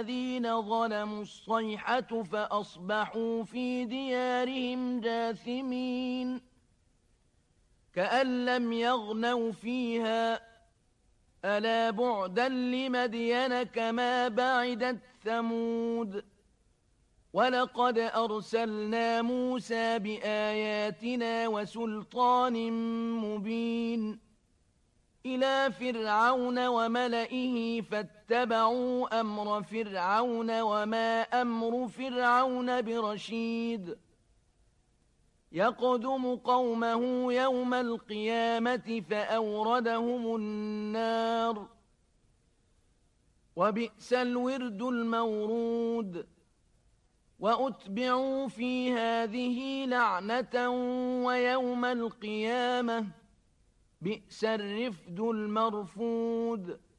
الذين ظلموا الصيحة فأصبحوا في ديارهم جاثمين كأن لم يغنوا فيها ألا بعدا لمدين كما بعدت ثمود ولقد أرسلنا موسى بآياتنا وسلطان مبين إلى فرعون وملئه فاتبعوا أمر فرعون وما أمر فرعون برشيد يقدم قومه يوم القيامة فأوردهم النار وبئس الورد المورود وأتبعوا في هذه لعنة ويوم القيامة بئس الرفد المرفود